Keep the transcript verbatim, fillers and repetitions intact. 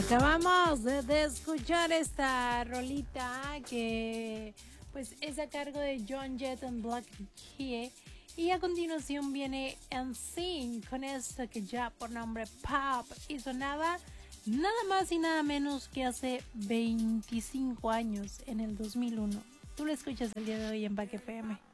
Acabamos de, de escuchar esta rolita que pues es a cargo de John Jett and Black Keys. Y a continuación viene N Sync con esto que ya por nombre Pop y sonaba nada más y nada menos que hace veinticinco años, en el dos mil uno. Tú lo escuchas el día de hoy en Back F M.